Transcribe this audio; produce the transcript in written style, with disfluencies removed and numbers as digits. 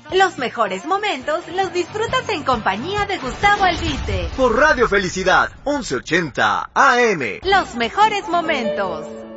Los mejores momentos los disfrutas en compañía de Gustavo Albite. Por Radio Felicidad, 1180 AM. Los mejores momentos.